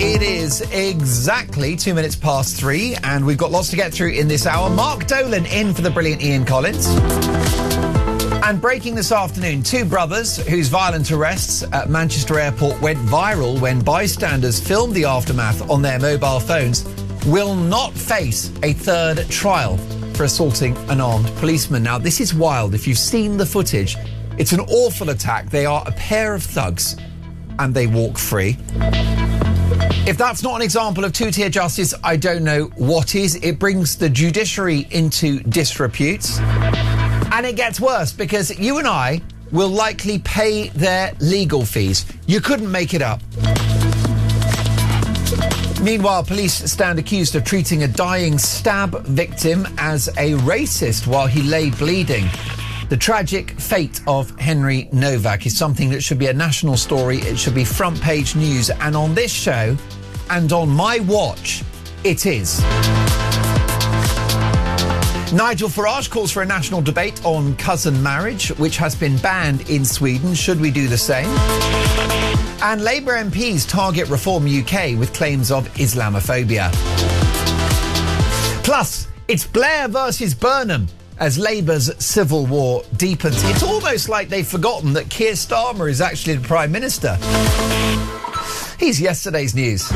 It is exactly 2 minutes past 3, and we've got lots to get through in this hour. Mark Dolan in for the brilliant Ian Collins. And breaking this afternoon, two brothers whose violent arrests at Manchester Airport went viral when bystanders filmed the aftermath on their mobile phones will not face a third trial for assaulting an armed policeman. Now, this is wild. If you've seen the footage, it's an awful attack. They are a pair of thugs and they walk free. If that's not an example of two-tier justice, I don't know what is. It brings the judiciary into disrepute. And it gets worse because you and I will likely pay their legal fees. You couldn't make it up. Meanwhile, police stand accused of treating a dying stab victim as a racist while he lay bleeding. The tragic fate of Henry Novak is something that should be a national story. It should be front page news. And on this show, and on my watch, it is. Nigel Farage calls for a national debate on cousin marriage, which has been banned in Sweden. Should we do the same? And Labour MPs target Reform UK with claims of Islamophobia. Plus, it's Blair versus Burnham as Labour's civil war deepens. It's almost like they've forgotten that Keir Starmer is actually the Prime Minister. He's yesterday's news.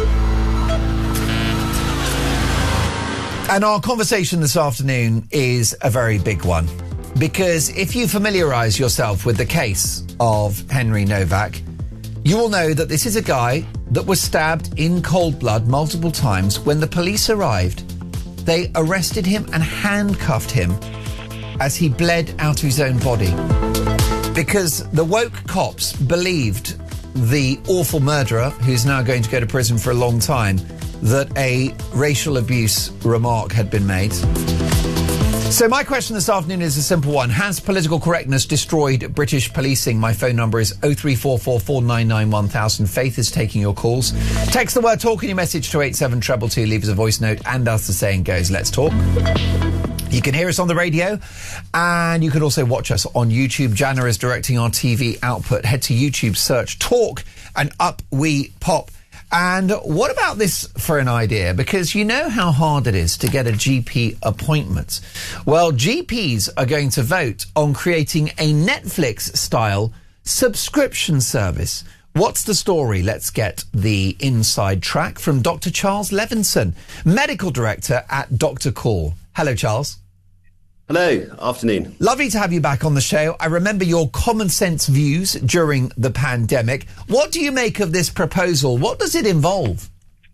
And our conversation this afternoon is a very big one. Because if you familiarise yourself with the case of Henry Novak, you will know that this is a guy that was stabbed in cold blood multiple times. When the police arrived, they arrested him and handcuffed him as he bled out of his own body. Because the woke cops believed the awful murderer, who's now going to go to prison for a long time, that a racial abuse remark had been made. So my question this afternoon is a simple one. Has political correctness destroyed British policing? My phone number is 0344 499 1000. Faith is taking your calls. Text the word talk in your message to 87222. Leave us a voice note, and as the saying goes, let's talk. You can hear us on the radio, and you can also watch us on YouTube. Jana is directing our TV output. Head to YouTube, search Talk, and up we pop. And what about this for an idea? Because you know how hard it is to get a GP appointment. Well, GPs are going to vote on creating a Netflix-style subscription service. What's the story? Let's get the inside track from Dr. Charles Levinson, Medical Director at Dr. Call. Hello, Charles. Hello, afternoon. Lovely to have you back on the show. I remember your common sense views during the pandemic. What do you make of this proposal? What does it involve?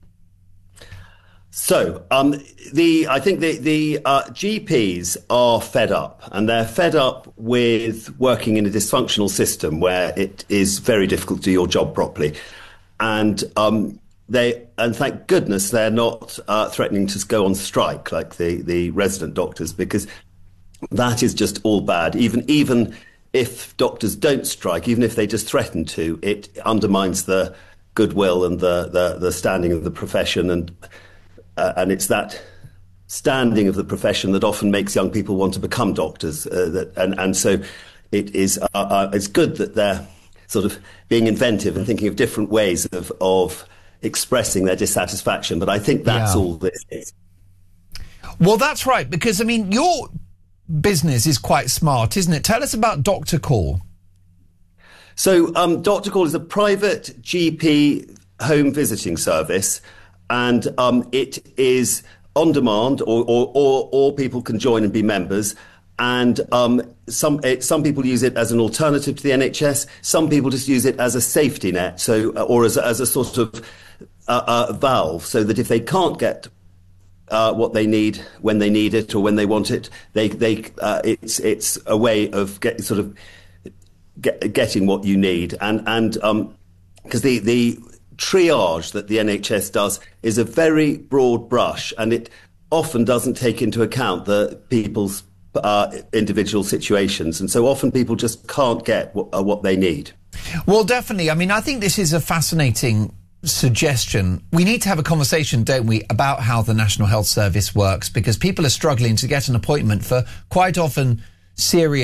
So, I think the GPs are fed up, and they're fed up with working in a dysfunctional system where it is very difficult to do your job properly. And thank goodness they're not threatening to go on strike like the resident doctors, because that is just all bad. Even if doctors don't strike, even if they just threaten to, it undermines the goodwill and the standing of the profession, and it's that standing of the profession that often makes young people want to become doctors. And so it is it's good that they're sort of being inventive and thinking of different ways of expressing their dissatisfaction. But I think that's all this is. Well, that's right, because, I mean, your business is quite smart, isn't it? Tell us about Dr. Call. So Dr. Call is a private GP home visiting service, and it is on demand, or people can join and be members. And some people use it as an alternative to the NHS. Some people just use it as a safety net, or as a sort of valve, so that if they can't get what they need when they need it or when they want it, it's a way of getting what you need, and because the triage that the NHS does is a very broad brush, and it often doesn't take into account the people's individual situations, and so often people just can't get what they need. Well, definitely. I mean, I think this is a fascinating suggestion. We need to have a conversation, don't we, about how the National Health Service works, because people are struggling to get an appointment for quite often serious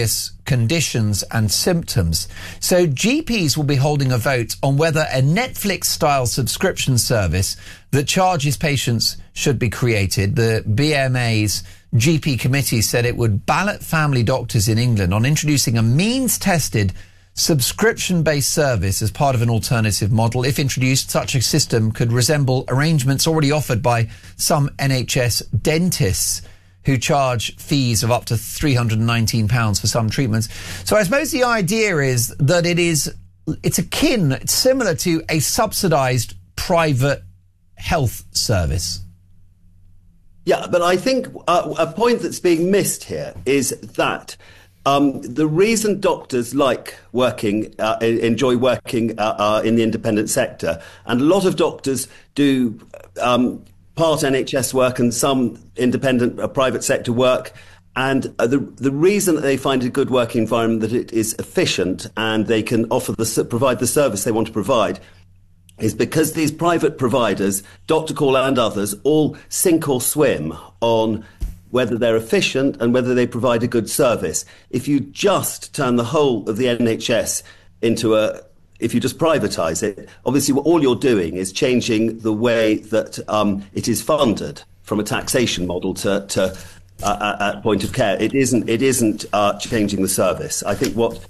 conditions and symptoms. So GPs will be holding a vote on whether a Netflix-style subscription service that charges patients should be created. The BMA's GP committee said it would ballot family doctors in England on introducing a means-tested subscription-based service as part of an alternative model. If introduced, such a system could resemble arrangements already offered by some NHS dentists who charge fees of up to £319 for some treatments. So I suppose the idea is that it's similar to a subsidised private health service. Yeah, but I think a point that's being missed here is that the reason doctors like working, enjoy working in the independent sector, and a lot of doctors do part NHS work and some independent private sector work, and the reason that they find a good working environment, that it is efficient and they can provide the service they want to provide, is because these private providers, Dr. Call and others, all sink or swim on whether they're efficient and whether they provide a good service. If you just turn the whole of the NHS if you just privatise it, obviously all you're doing is changing the way that it is funded from a taxation model to at point of care. It isn't changing the service. I think what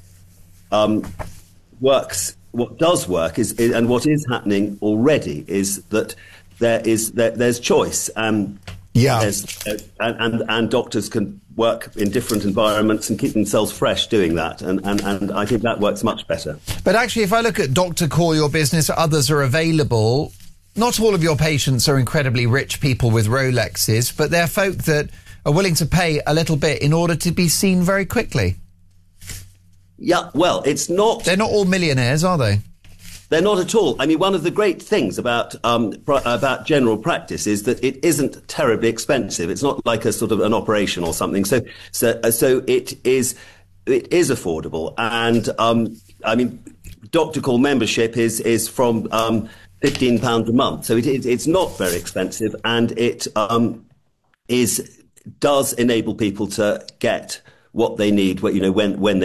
does work is and what is happening already is that there's choice. Yeah. And doctors can work in different environments and keep themselves fresh doing that. And I think that works much better. But actually, if I look at Dr. Call Your Business, others are available. Not all of your patients are incredibly rich people with Rolexes, but they're folk that are willing to pay a little bit in order to be seen very quickly. Yeah, well, they're not all millionaires, are they? They're not at all. I mean, one of the great things about general practice is that it isn't terribly expensive. It's not like a sort of an operation or something. So it is affordable. And I mean, Dr. Call membership is from £15 a month. So it's not very expensive, and it does enable people to get what they need, when they